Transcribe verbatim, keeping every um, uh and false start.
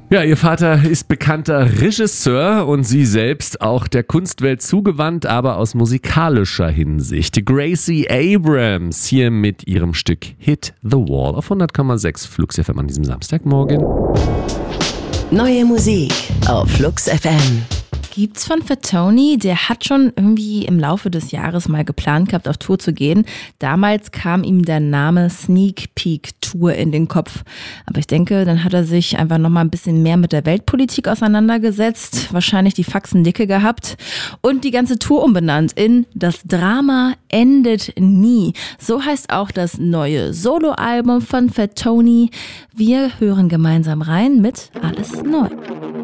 Ja, ihr Vater ist bekannter Regisseur und sie selbst auch der Kunstwelt zugewandt, aber aus musikalischer Hinsicht. Gracie Abrams hier mit ihrem Stück Hit the Wall auf hundert Komma sechs Flux F M an diesem Samstagmorgen. Neue Musik auf Flux F M. Gibt's von Fatoni, der hat schon irgendwie im Laufe des Jahres mal geplant gehabt, auf Tour zu gehen. Damals kam ihm der Name Sneak Peek Tour in den Kopf. Aber ich denke, dann hat er sich einfach nochmal ein bisschen mehr mit der Weltpolitik auseinandergesetzt, wahrscheinlich die Faxen dicke gehabt und die ganze Tour umbenannt in Das Drama endet nie. So heißt auch das neue Soloalbum von Fatoni. Wir hören gemeinsam rein mit Alles neu.